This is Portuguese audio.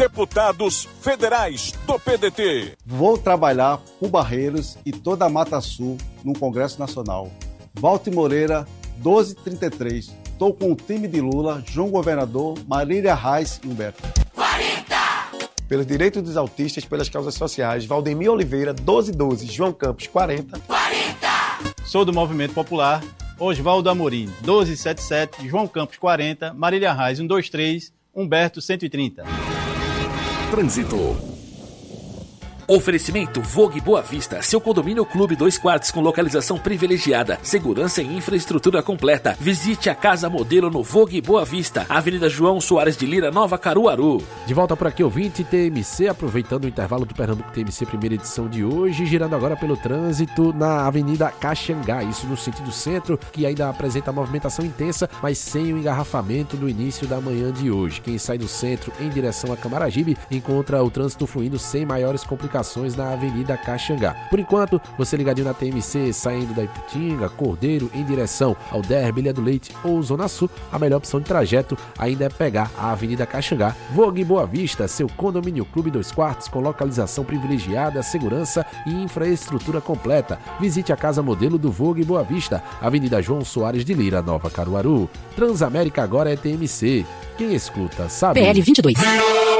deputados federais do PDT. Vou trabalhar por Barreiros e toda a Mata Sul no Congresso Nacional. Walter Moreira, 1233. Estou com o time de Lula, João Governador, Marília Reis e Humberto. 40! Pelos direitos dos autistas, pelas causas sociais, Valdemir Oliveira, 1212. João Campos, 40. 40! Sou do Movimento Popular, Oswaldo Amorim, 1277. João Campos, 40. Marília Reis, 123. Humberto, 130. Trânsito. Oferecimento Vogue Boa Vista, seu condomínio clube 2 quartos com localização privilegiada, segurança e infraestrutura completa. Visite a casa modelo no Vogue Boa Vista, Avenida João Soares de Lira, Nova Caruaru. De volta por aqui, ouvinte TMC, aproveitando o intervalo do Pernambuco TMC, primeira edição de hoje, girando agora pelo trânsito na Avenida Caxangá, isso no sentido centro, que ainda apresenta movimentação intensa, mas sem o engarrafamento do início da manhã de hoje. Quem sai do centro em direção a Camaragibe encontra o trânsito fluindo sem maiores complicações na Avenida Caxangá. Por enquanto, você ligadinho na TMC, saindo da Iputinga, Cordeiro, em direção ao Derby, Ilha do Leite ou Zona Sul, a melhor opção de trajeto ainda é pegar a Avenida Caxangá. Vogue Boa Vista, seu condomínio clube 2 quartos com localização privilegiada, segurança e infraestrutura completa. Visite a casa modelo do Vogue Boa Vista, Avenida João Soares de Lira, Nova Caruaru. Transamérica agora é TMC. Quem escuta sabe. PL 22.